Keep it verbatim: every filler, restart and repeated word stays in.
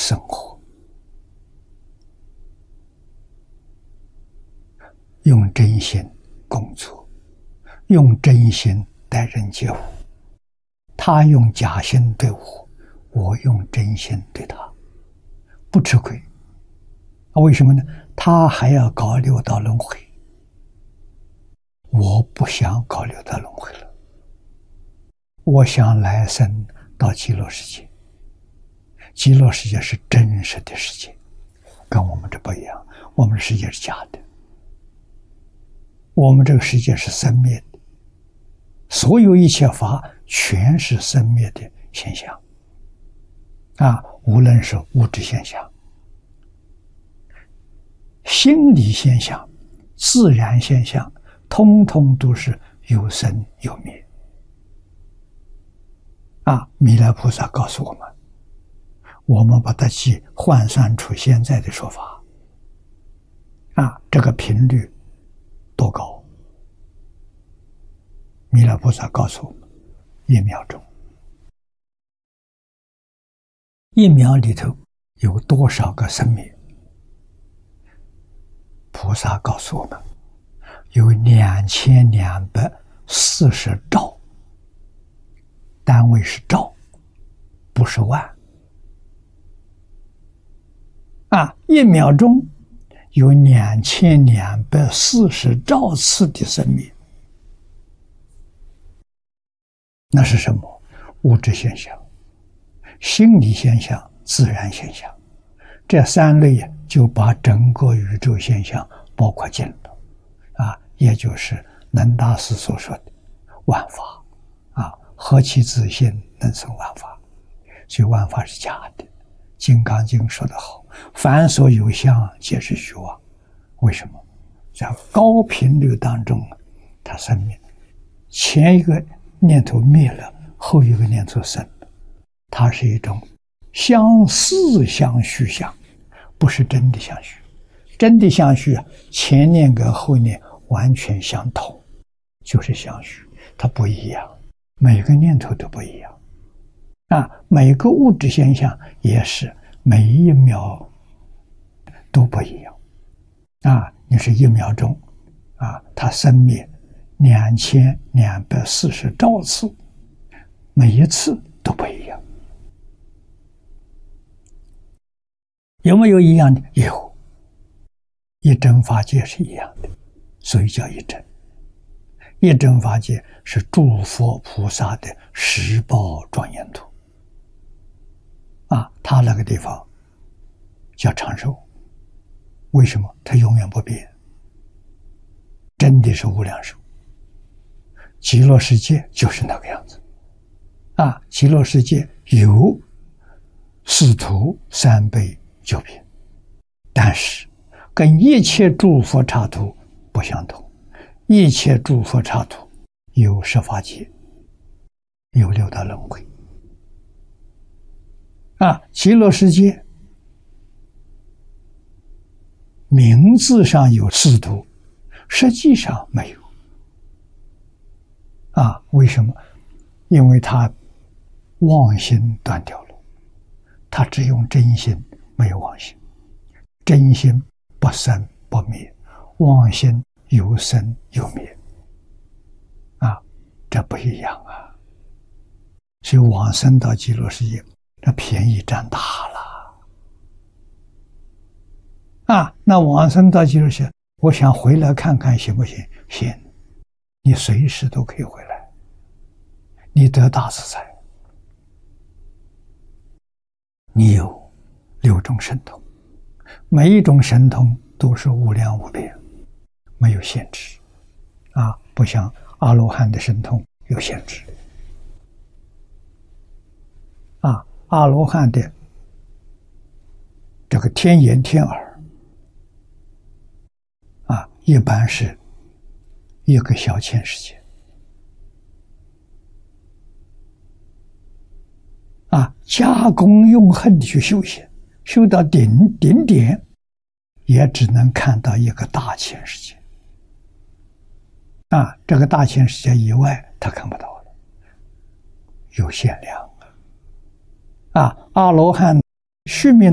生活，用真心工作，用真心待人接物。他用假心对我，我用真心对他，不吃亏。为什么呢？他还要搞六道轮回，我不想搞六道轮回了，我想来生到极乐世界。极乐世界是真实的世界，跟我们这不一样，我们的世界是假的，我们这个世界是生灭的，所有一切法全是生灭的现象啊，无论是物质现象、心理现象、自然现象，通通都是有生有灭啊！弥勒菩萨告诉我们，我们把它去换算出现在的说法啊，这个频率多高？弥勒菩萨告诉我们，一秒钟，一秒里头有多少个生命？菩萨告诉我们，有两千两百四十兆，单位是兆，不是万。啊，一秒钟有两千两百四十兆次的生命，那是什么？物质现象、心理现象、自然现象，这三类就把整个宇宙现象包括进了，啊，也就是能大师所说的万法，啊，何其自性，能生万法。所以万法是假的。《金刚经》说得好，凡所有相，皆是虚妄。为什么？在高频率当中，它生命，前一个念头灭了，后一个念头生了，它是一种相似相续相，不是真的相续。真的相续，前念跟后念完全相同，就是相续，它不一样，每个念头都不一样啊，每个物质现象也是每一秒都不一样啊！你是一秒钟啊，它生灭两千两百四十兆次，每一次都不一样。有没有一样的？有，一真法界是一样的，所以叫一真。一真法界是诸佛菩萨的十报庄严土啊，他那个地方叫长寿。为什么？它永远不变，真的是无量寿。极乐世界就是那个样子啊！极乐世界有四土三辈九品，但是跟一切诸佛刹土不相同。一切诸佛刹土有十法界，有六道轮回啊！极乐世界名字上有四土，实际上没有啊？为什么？因为他妄心断掉了，他只用真心，没有妄心。真心不生不灭，妄心有生有灭啊，这不一样啊！所以往生到极乐世界，这便宜占大了啊！那往生到极乐世界，我想回来看看行不行？行，你随时都可以回来，你得大自在，你有六种神通，每一种神通都是无量无边，没有限制啊，不像阿罗汉的神通有限制啊。阿罗汉的这个天眼天耳啊，一般是一个小千世界啊，加功用恨去修行，修到顶顶点，也只能看到一个大千世界啊，这个大千世界以外他看不到了，有限量啊！阿罗汉续命